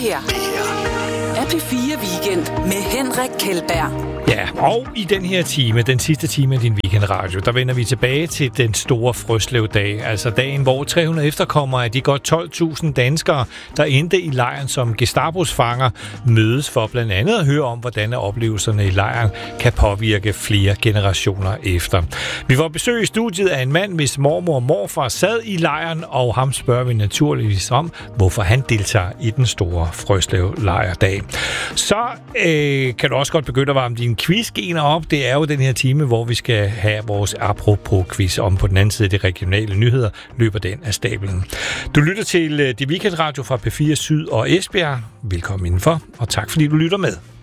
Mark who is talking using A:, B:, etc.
A: her er P4 Weekend med Henrik Kjeldberg.
B: Ja, og i den her time, den sidste time af din weekendradio, der vender vi tilbage til den store Frøslevdag. Altså dagen, hvor 300 efterkommere af de godt 12.000 danskere, der endte i lejren som Gestapos fanger, mødes for blandt andet at høre om, hvordan oplevelserne i lejren kan påvirke flere generationer efter. Vi var besøg i studiet af en mand, hvis mormor og morfar sad i lejren, og ham spørger vi naturligvis om, hvorfor han deltager i den store Frøslev-lejrdag. Så kan du også godt begynde at varme dine quizgener op. Det er jo den her time, hvor vi skal have vores apropos-quiz om på den anden side af de regionale nyheder, løber den af stablen. Du lytter til Det Weekendradio fra P4 Syd og Esbjerg. Velkommen indenfor, og tak fordi du lytter med.